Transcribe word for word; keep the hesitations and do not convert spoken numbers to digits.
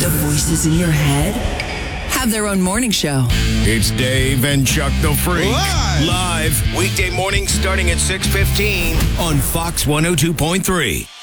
the voices in your head have their own morning show. It's Dave and Chuck the Freak. Live. Live. Weekday mornings starting at six fifteen on Fox one oh two point three.